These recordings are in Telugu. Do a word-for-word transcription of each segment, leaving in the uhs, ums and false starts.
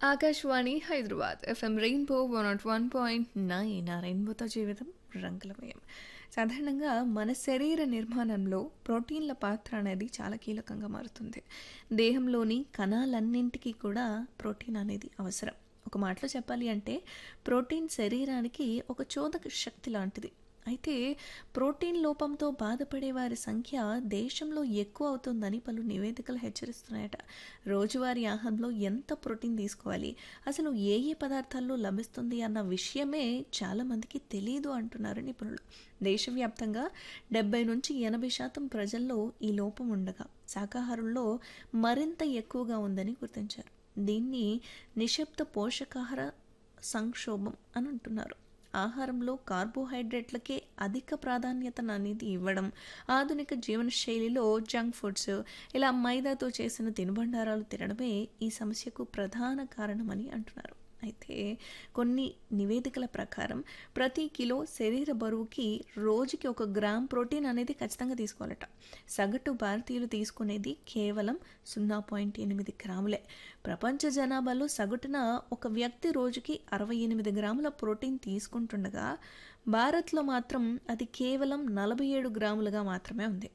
Akashvani Hyderabad FM rainbow one not one point nine ఆ రెయిన్బోతో జీవితం రంగులమయం. సాధారణంగా మన శరీర నిర్మాణంలో ప్రోటీన్ల పాత్ర అనేది చాలా కీలకంగా మారుతుంది. దేహంలోని కణాలన్నింటికీ కూడా ప్రోటీన్ అనేది అవసరం. ఒక మాటలో చెప్పాలి అంటే ప్రోటీన్ శరీరానికి ఒక చోదక శక్తి లాంటిది. అయితే ప్రోటీన్ లోపంతో బాధపడే వారి సంఖ్య దేశంలో ఎక్కువ అవుతుందని పలు నివేదికలు హెచ్చరిస్తున్నాయట. రోజువారీ ఆహారంలో ఎంత ప్రోటీన్ తీసుకోవాలి, అసలు ఏ ఏ పదార్థాల్లో లభిస్తుంది అన్న విషయమే చాలామందికి తెలియదు అంటున్నారు నిపుణులు. దేశవ్యాప్తంగా డెబ్బై నుంచి ఎనభై శాతం ప్రజల్లో ఈ లోపం ఉండగా శాకాహారంలో మరింత ఎక్కువగా ఉందని గుర్తించారు. దీన్ని నిశ్శబ్ద పోషకాహార సంక్షోభం అని అంటున్నారు. ఆహారంలో కార్బోహైడ్రేట్లకే అధిక ప్రాధాన్యతను అనేది ఇవ్వడం, ఆధునిక జీవనశైలిలో జంక్ ఫుడ్స్, ఇలా మైదాతో చేసిన తినుబండారాలు తినడమే ఈ సమస్యకు ప్రధాన కారణమని అంటున్నారు. అయితే కొన్ని నివేదికల ప్రకారం ప్రతి కిలో శరీర బరువుకి రోజుకి ఒక గ్రామ్ ప్రోటీన్ అనేది ఖచ్చితంగా తీసుకోవాలట. సగటు భారతీయులు తీసుకునేది కేవలం సున్నా పాయింట్ ఎనిమిది గ్రాములే. ప్రపంచ జనాభాలో సగటున ఒక వ్యక్తి రోజుకి అరవై ఎనిమిది గ్రాముల ప్రోటీన్ తీసుకుంటుండగా భారత్లో మాత్రం అది కేవలం నలభై ఏడు గ్రాములుగా మాత్రమే ఉంది.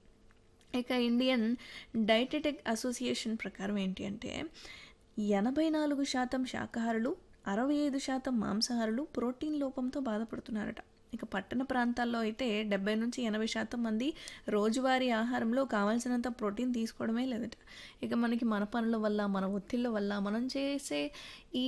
ఇక ఇండియన్ డైటెటిక్ అసోసియేషన్ ప్రకారం ఏంటి అంటే ఎనభై నాలుగు శాతం శాకాహారులు, అరవై ఐదు శాతం మాంసాహారులు ప్రోటీన్ లోపంతో బాధపడుతున్నారట. ఇక పట్టణ ప్రాంతాల్లో అయితే డెబ్బై నుంచి ఎనభై శాతం మంది రోజువారీ ఆహారంలో కావాల్సినంత ప్రోటీన్ తీసుకోవడమే లేదట. ఇక మనకి మన పనుల వల్ల, మన ఒత్తిళ్ళ వల్ల, మనం చేసే ఈ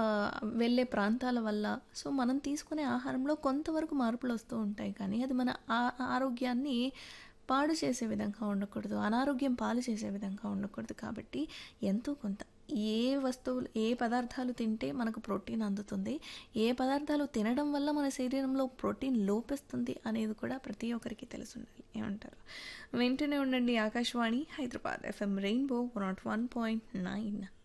వెళ్ళే ప్రాంతాల వల్ల సో మనం తీసుకునే ఆహారంలో కొంతవరకు మార్పులు వస్తూ ఉంటాయి. కానీ అది మన ఆరోగ్యాన్ని పాడు చేసే విధంగా ఉండకూడదు, అనారోగ్యం పాలు చేసే విధంగా ఉండకూడదు. కాబట్టి ఎంతో కొంత ఏ వస్తువులు, ఏ పదార్థాలు తింటే మనకు ప్రోటీన్ అందుతుంది, ఏ పదార్థాలు తినడం వల్ల మన శరీరంలో ప్రోటీన్ లోపిస్తుంది అనేది కూడా ప్రతి ఒక్కరికి తెలిసి ఉండాలి. ఏమంటారు? వెంటనే ఉండండి. Akashvani Hyderabad FM rainbow one not one point nine